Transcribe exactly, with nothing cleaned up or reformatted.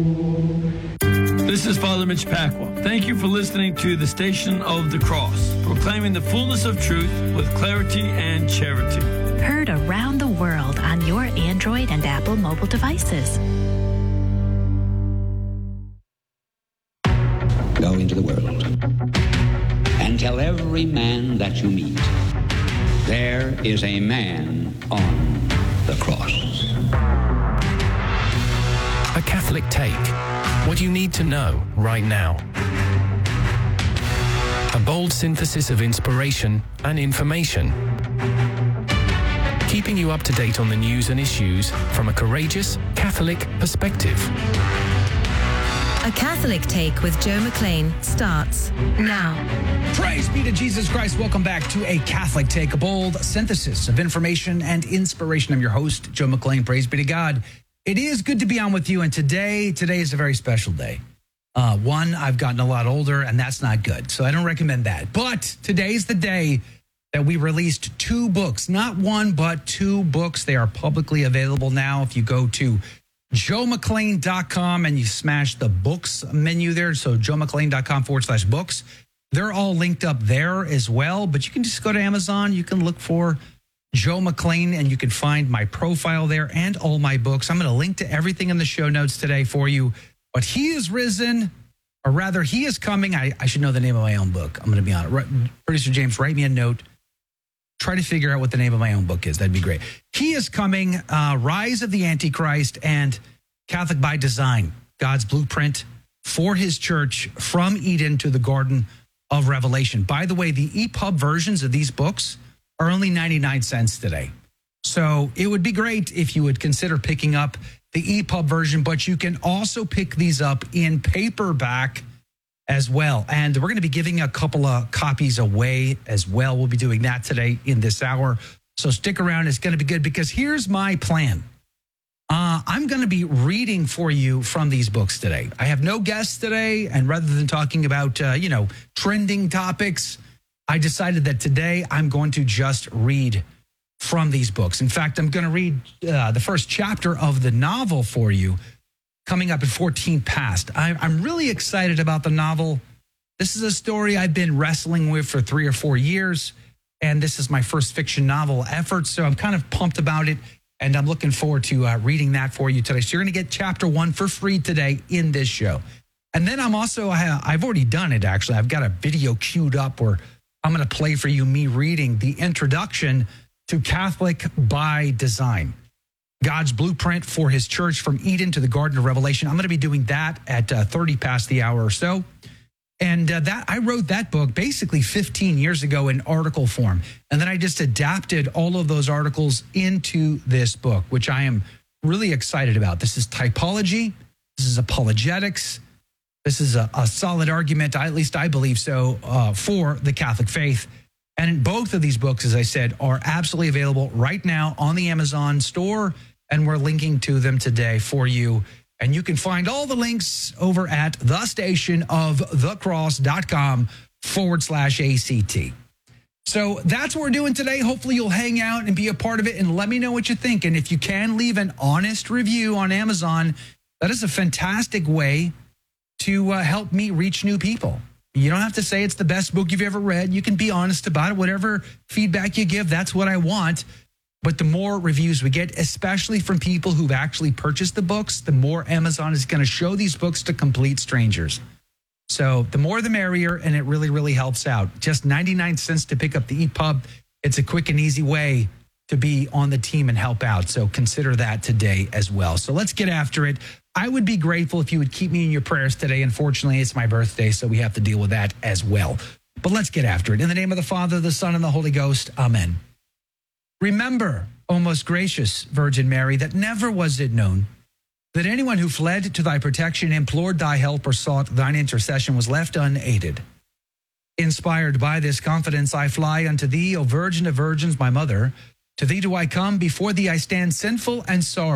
This is Father Mitch Pacwa. Thank you for listening to the Station of the Cross, proclaiming the fullness of truth with clarity and charity. Heard around the world on your Android and Apple mobile devices. Go into the world and tell every man that you meet, there is a man on the cross. A Catholic Take. What you need to know right now. A bold synthesis of inspiration and information. Keeping you up to date on the news and issues from a courageous Catholic perspective. A Catholic Take with Joe McLean starts now. Praise be to Jesus Christ. Welcome back to A Catholic Take, a bold synthesis of information and inspiration. I'm your host, Joe McLean. Praise be to God. It is good to be on with you, and today, today is a very special day. Uh, one, I've gotten a lot older, and that's not good, so I don't recommend that. But today's the day that we released two books, not one, but two books. They are publicly available now. If you go to joe mclean dot com and you smash the books menu there, so joe mclean dot com forward slash books, they're all linked up there as well. But you can just go to Amazon. You can look for Joe McLean, and you can find my profile there and all my books. I'm going to link to everything in the show notes today for you. But he is risen, or rather, he is coming. I, I should know the name of my own book. I'm going to be on it. Producer James, write me a note. Try to figure out what the name of my own book is. That'd be great. He is coming, uh, Rise of the Antichrist and Catholic by Design, God's blueprint for his church from Eden to the Garden of Revelation. By the way, the E P U B versions of these books are only ninety-nine cents today. So it would be great if you would consider picking up the E P U B version, but you can also pick these up in paperback as well. And we're going to be giving a couple of copies away as well. We'll be doing that today in this hour. So stick around. It's going to be good because here's my plan. Uh, I'm going to be reading for you from these books today. I have no guests today. And rather than talking about, uh, you know, trending topics, I decided that today I'm going to just read from these books. In fact, I'm going to read uh, the first chapter of the novel for you coming up at fourteen past. I, I'm really excited about the novel. This is a story I've been wrestling with for three or four years, and this is my first fiction novel effort, so I'm kind of pumped about it, and I'm looking forward to uh, reading that for you today. So you're going to get chapter one for free today in this show. And then I'm also, I've already done it, actually. I've got a video queued up where I'm going to play for you me reading the introduction to Catholic by Design, God's blueprint for his church from Eden to the Garden of Revelation. I'm going to be doing that at uh, thirty past the hour or so. And uh, that I wrote that book basically fifteen years ago in article form. And then I just adapted all of those articles into this book, which I am really excited about. This is typology. This is apologetics. This is a, a solid argument, at least I believe so, uh, for the Catholic faith. And both of these books, as I said, are absolutely available right now on the Amazon store, and we're linking to them today for you. And you can find all the links over at the station of the cross dot com forward slash ACT. So that's what we're doing today. Hopefully you'll hang out and be a part of it and let me know what you think. And if you can leave an honest review on Amazon, that is a fantastic way to uh, help me reach new people. You don't have to say it's the best book you've ever read. You can be honest about it. Whatever feedback you give, that's what I want. But the more reviews we get, especially from people who've actually purchased the books, the more Amazon is going to show these books to complete strangers. So the more the merrier, and it really, really helps out. Just ninety-nine cents to pick up the E P U B. It's a quick and easy way to be on the team and help out. So consider that today as well. So let's get after it. I would be grateful if you would keep me in your prayers today. Unfortunately, it's my birthday, so we have to deal with that as well. But let's get after it. In the name of the Father, the Son, and the Holy Ghost, amen. Remember, O most gracious Virgin Mary, that never was it known that anyone who fled to thy protection, implored thy help, or sought thine intercession was left unaided. Inspired by this confidence, I fly unto thee, O Virgin of Virgins, my mother. To thee do I come, before thee I stand sinful and sorrowful.